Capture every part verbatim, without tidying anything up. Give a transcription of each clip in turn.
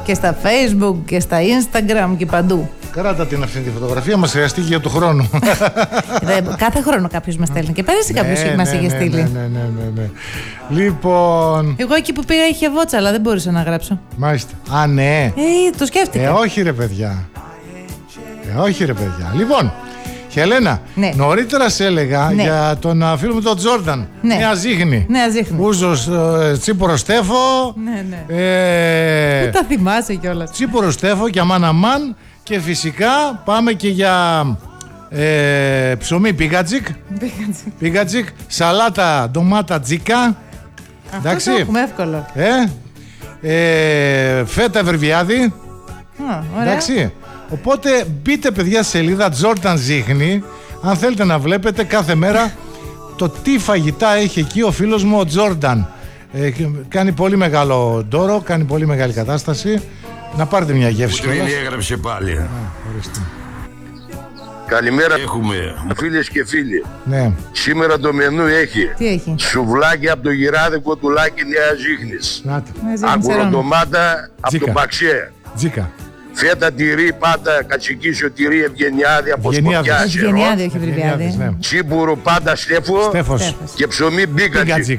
Και στα Facebook και στα Instagram και παντού. Κράτα την αυτή τη φωτογραφία, μας χρειαστεί και για του χρόνου. Κάθε χρόνο κάποιος μας στέλνει. Και πέρυσι κάποιος ναι, μας ναι, είχε ναι, στείλει. Ναι, ναι, ναι, ναι. Λοιπόν. Εγώ εκεί που πήγα είχε βότσα, αλλά δεν μπορούσα να γράψω. Μάλιστα. Α, ναι. Ε, το σκέφτηκα. Ε, όχι ρε παιδιά. Ε, όχι ρε παιδιά. Λοιπόν, Χελένα, ναι. νωρίτερα σε έλεγα ναι. για τον φίλο μου τον Τζόρνταν. Ναι. Νέα Ζήχνη. Νέα Ζήχνη. Ούζος, ε, Τσίπορο Στέφο. Ναι, ναι. Ε, Πού τα θυμάσαι κιόλας. Τσίπορο Στέφο και αμάν αμάν. Και φυσικά πάμε και για ε, ψωμί πίκατζικ. Πίκατζικ. Σαλάτα ντομάτα τζίκα. Αυτό το έχουμε εύκολο. Ε, ε, φέτα βερβιάδι. Α, ωραία. Εντάξει. Οπότε μπείτε παιδιά στη σελίδα Jordan Ζήχνη, αν θέλετε να βλέπετε κάθε μέρα το τι φαγητά έχει εκεί ο φίλος μου ο Jordan. Ε, κάνει πολύ μεγάλο ντόρο, κάνει πολύ μεγάλη κατάσταση. Να πάρετε μια γεύση. Που τρίνη έγραψε πάλι. Α, καλημέρα έχουμε φίλες και φίλοι. Ναι. Σήμερα το μενού έχει, τι έχει? Σουβλάκι από το γυράδικο του Λάκη Νέα Ζήχνης. Αγκουροντομάτα από το Παξέ. Τζίκα. Φέτα τυρί, πάτα, κατσικίσιο τυρί, Ευγενιάδη από Σκοπιά. Ευγενιάδη, όχι Βριβιάδη. Ναι. Τσίπουρο, πάντα Στέφο. Στέφος. Και ψωμί μπίκατζικ.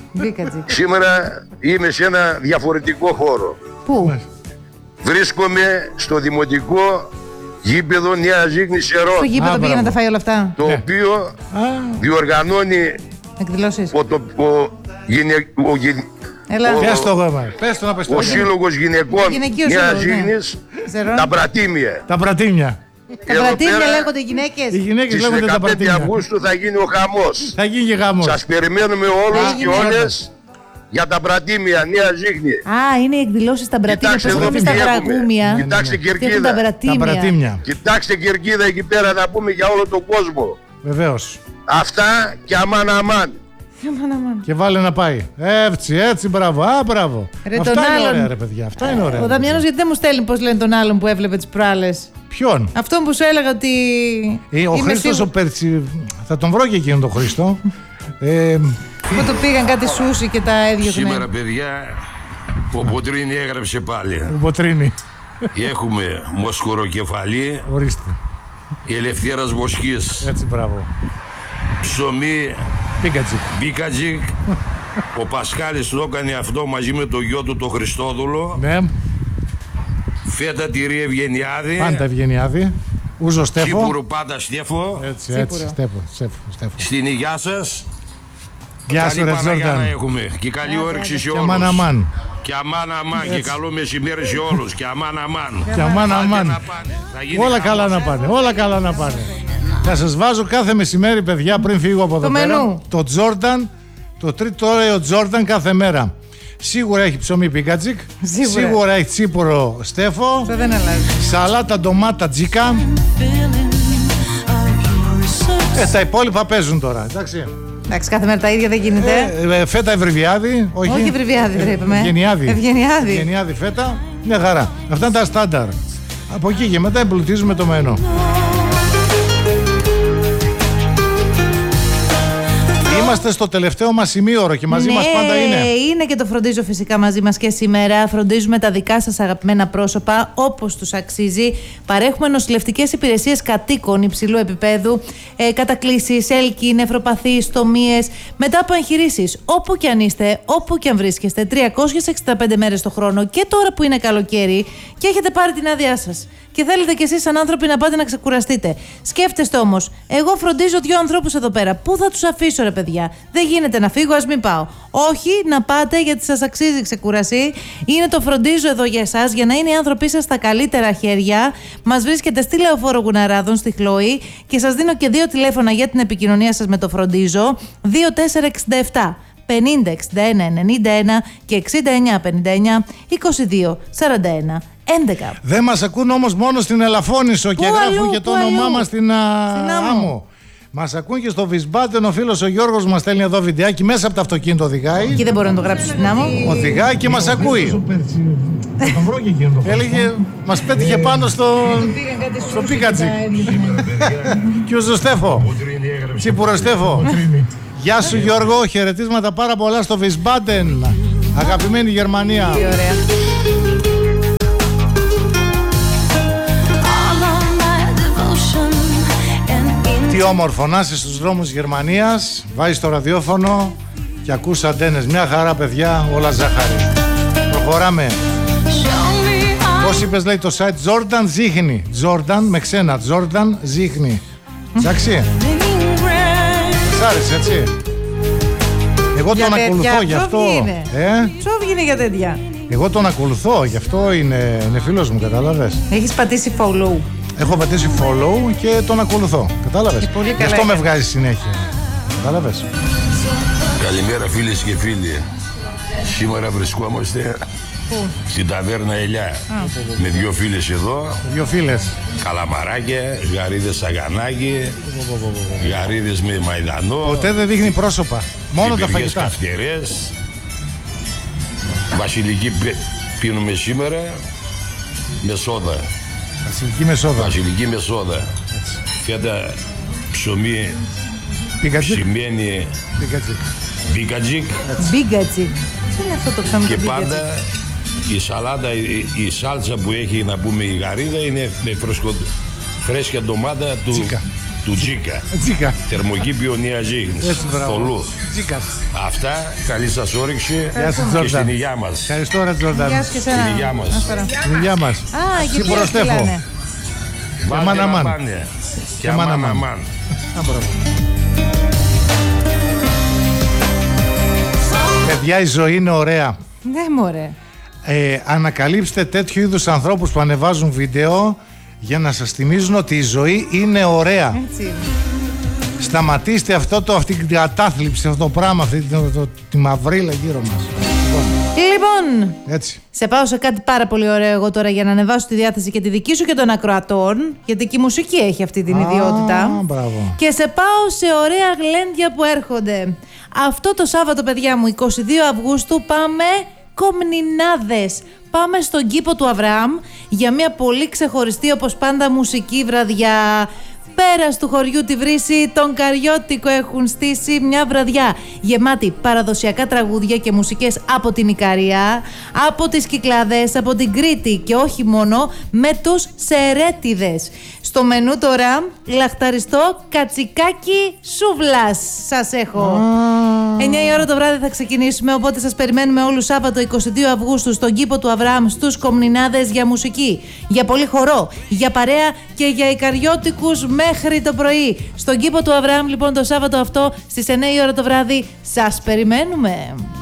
Σήμερα είμαι σε ένα διαφορετικό χώρο. Πού? Βρίσκομαι στο δημοτικό γήπεδο Νέα Ζήχνη Σερών. Στο γήπεδο πήγε να τα φάει όλα αυτά. Το ναι. οποίο Α. διοργανώνει εκδηλώσεις. Ο, το, ο, γυναι, ο, Έλα. ο, Πες το γόμα. Πες το να πες το. Ο Σύλλογος Γυναικών Νέα Ζήχνης. Ναι. Τα Πρατήμια. Τα Πρατήμια. Τα Πρατήμια λέγονται γυναίκες. Οι γυναίκες λέγονται τα Πρατήμια. Στις δεκαπέντε Αυγούστου θα γίνει ο χαμός. Θα γίνει χαμός. Σας περιμένουμε όλους και όλες για τα Πρατήμια Νέα Ζήχνη. Α, είναι οι εκδηλώσεις στα Πρατήμια. Πώς έχουμε στα Βραγούμια. Κοιτάξτε Κερκίδα. Τα Πρατήμια. Κοιτάξτε Κερκίδα εκεί πέρα να πούμε για όλο τον κόσμο. Βεβαίως. Αυτά και αμάν αμάν. Και βάλε να πάει. Έτσι, έτσι, μπράβο. Α, μπράβο. Ρε, αυτά είναι άλλον... ωραία, ρε παιδιά. Αυτά είναι ωραία. Ο Δαμιάνος γιατί δεν μου στέλνει πώς λένε τον άλλον που έβλεπε τις προάλλες. Ποιον? Αυτόν που σου έλεγα ότι. Ε, ο Χρήστος σίγου... ο Περτσι. Θα τον βρω και εκείνον τον Χρήστο. ε... Που του πήγαν κάτι σούσι και τα έδιωχνε. Σήμερα, παιδιά, ο Ποτρίνη έγραψε πάλι. Ο Ποτρίνη. Έχουμε μοσχοροκεφαλή. Ορίστε. Η Ελευθέρας Βοσκής. Έτσι, μπράβο. Ψωμί Πίκατζικ. Πίκατζικ. Ο Πασχάλης το έκανε αυτό μαζί με το γιο του το Χριστόδουλο. Ναι. Φέτα τυρί Ευγενιάδη. Πάντα Ευγενιάδη. Ούζο Στέφο. Τσίπουρο πάντα Στέφο. Έτσι, έτσι. Στέφο, Στέφο, Στέφο. Στην υγειά σας. Γεια σου ρε Τζόρνταν. Έχουμε. Και καλή όρεξη σε όλους. Και αμάν αμάν. Και αμάν αμάν. Και καλό μεσημέρι σε όλους. Και αμάν αμάν. Και αμάν αμάν. Όλα καλά να πάνε. Όλα καλά να πάνε. Θα σας βάζω κάθε μεσημέρι, παιδιά, πριν φύγω από εδώ πέρα, το Τζόρνταν, το τρίτο ωραίο Τζόρνταν κάθε μέρα. Σίγουρα έχει ψωμί πίκατζικ, σίγουρα. σίγουρα έχει τσίπορο Στέφο, δεν αλλάζει. Σαλάτα ντομάτα τζίκα. Ε, τα υπόλοιπα παίζουν τώρα, εντάξει. Εντάξει, κάθε μέρα τα ίδια δεν γίνεται. Ε, ε, φέτα ευρυβιάδη, όχι. Όχι ευρυβιάδη, βλέπουμε. Ευγενιάδη. Ευγενιάδη. Ευγενιάδη φέτα, μια χαρά. Αυτά είναι τα στάνταρ. Από εκεί και μετά εμπλουτίζουμε το μενού. Είμαστε στο τελευταίο μας ημίωρο και μαζί ναι, μας πάντα είναι. Είναι και το φροντίζω φυσικά μαζί μας και σήμερα. Φροντίζουμε τα δικά σας αγαπημένα πρόσωπα όπως τους αξίζει. Παρέχουμε νοσηλευτικές υπηρεσίες κατοίκων υψηλού επίπεδου, ε, κατακλήσεις, έλκη, νευροπαθείς, στομίες, μετά από εγχειρήσεις. Όπου και αν είστε, όπου και αν βρίσκεστε, τριακόσιες εξήντα πέντε μέρες το χρόνο και τώρα που είναι καλοκαίρι και έχετε πάρει την άδειά σας. Και θέλετε κι εσείς σαν άνθρωποι να πάτε να ξεκουραστείτε. Σκέφτεστε όμως, εγώ φροντίζω δύο ανθρώπους εδώ πέρα. Πού θα τους αφήσω, ρε παιδιά? Δεν γίνεται να φύγω, ας μην πάω. Όχι, να πάτε γιατί σας αξίζει ξεκούραση. Είναι το φροντίζω εδώ για εσάς, για να είναι οι άνθρωποι σας στα καλύτερα χέρια. Μας βρίσκεται στη Λεωφόρο Γουναράδων, στη Χλώη, και σας δίνω και δύο τηλέφωνα για την επικοινωνία σας με το φροντίζω. δύο τέσσερα εξήντα επτά πενήντα εξήντα ένα ενενήντα ένα και εξήντα εννιά πενήντα εννιά είκοσι δύο σαράντα ένα έντεκα. Δεν μας ακούν όμως μόνο στην Ελαφώνησο και γράφουν και το όνομά μας στην Άμμο. Μας ακούν και στο Βυσμπάτεν. Ο φίλος ο Γιώργος μας στέλνει εδώ βιντεάκι μέσα από το αυτοκίνητο οδηγάει. Και δεν μπορώ να το γράψω στην Άμμο. Οδηγάει και μας ακούει. Έλεγε, μας πέτυχε πάνω στο, στο Πίκατζικ. Και ο Ζωστέφο. Τσίπουρο Στέφο. Γεια σου Γιώργο, χαιρετίσματα πάρα πολλά στο Βυσμπάτεν. Αγαπημένη Γερμανία. Τι ωραία. Τι όμορφο να είσαι στους δρόμους Γερμανίας. Βάζεις το ραδιόφωνο και ακούς αντένες. Μια χαρά, παιδιά, όλα ζάχαρη. Προχωράμε. Πώς είπες, λέει το site, Jordan Ζίχνη. Jordan με ξένα, Jordan Ζίχνη. Εντάξει. Σ' άρεσε, έτσι. Εγώ για τον τέτοια, ακολουθώ γι' αυτό. Ε? Ψόβι είναι για τέτοια. Εγώ τον ακολουθώ, γι' αυτό είναι, είναι φίλος μου, κατάλαβες. Έχεις πατήσει follow. Έχω πατήσει follow και τον ακολουθώ, κατάλαβες. Γι' αυτό με βγάζει συνέχεια. Κατάλαβες. Καλημέρα φίλες και φίλοι. Σήμερα βρισκόμαστε Πού? στην ταβέρνα Ελιά. Α, με δύο φίλες εδώ. Δύο φίλες. Καλαμαράκια, γαρίδες σαγανάκι, γαρίδες με μαϊδανό. Ποτέ δεν δείχνει πρόσωπα. Μόνο τα φαγητά. Καυτερές. Βασιλική πίνουμε σήμερα με σόδα. Βασιλική με σόδα. Βασιλική με σόδα. Φέτα ψωμί. Ψημένη. Μπίκατζικ. Μπίκατζικ. Και πάντα η σαλάτα, η, η σάλτσα που έχει, να πούμε, η γαρίδα είναι με φρεσκο, φρέσκια ντομάτα του Τζίκα. Του Τζίκα. Τζίκα. Θερμοκήπιο Νέα Ζήγνης. Θολού. Αυτά, καλή σας όρεξη. Και στην υγειά μας. Ευχαριστώ, ρε Τζόρνταν. Στην υγειά μας. Στην υγειά μας. Α, και προστέφω. Και μάνα μάν. Και μάνα μάν. Παιδιά, η ζωή είναι ωραία. Ναι, μωρέ. Ε, ανακαλύψτε τέτοιου είδους ανθρώπους που ανεβάζουν βίντεο για να σας θυμίζουν ότι η ζωή είναι ωραία. Έτσι. Σταματήστε αυτό το, αυτή την κατάθλιψη, αυτό το πράγμα, αυτή το, το, τη μαυρίλα γύρω μας. Λοιπόν, έτσι. Σε πάω σε κάτι πάρα πολύ ωραίο εγώ τώρα για να ανεβάσω τη διάθεση και τη δική σου και των ακροατών, γιατί και η μουσική έχει αυτή την Α, ιδιότητα. Μπράβο. Και σε πάω σε ωραία γλέντια που έρχονται. Αυτό το Σάββατο, παιδιά μου, εικοστή δεύτερη Αυγούστου, πάμε Κομνηνάδες. Πάμε στον κήπο του Αβραάμ για μια πολύ ξεχωριστή, όπως πάντα, μουσική βραδιά. Πέρας του χωριού τη Βρύση, τον Καριώτικο έχουν στήσει μια βραδιά γεμάτη παραδοσιακά τραγούδια και μουσικές από την Ικαρία, από τις Κυκλάδες, από την Κρήτη και όχι μόνο, με τους Σερέτιδες. Στο μενού τώρα, λαχταριστό κατσικάκι σούβλας σας έχω. Oh. εννιά η ώρα το βράδυ θα ξεκινήσουμε, οπότε σας περιμένουμε όλους Σάββατο εικοστή δεύτερη Αυγούστου στον κήπο του Αβραάμ στους Κομνηνάδες για μουσική, για πολύ χορό, για παρέα και για Ικαριώτικους μέχρι το πρωί. Στον κήπο του Αβραάμ λοιπόν το Σάββατο αυτό στις εννιά η ώρα το βράδυ σας περιμένουμε.